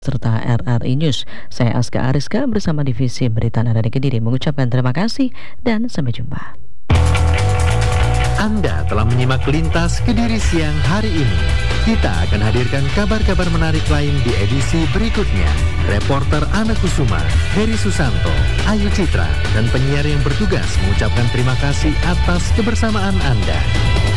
serta RRI News. Saya Aska Ariska bersama Divisi Berita Nada di Kediri mengucapkan terima kasih dan sampai jumpa. Anda telah menyimak Lintas Kediri siang hari ini. Kita akan hadirkan kabar-kabar menarik lain di edisi berikutnya. Reporter Ana Kusuma, Heri Susanto, Ayu Citra, dan penyiar yang bertugas mengucapkan terima kasih atas kebersamaan Anda.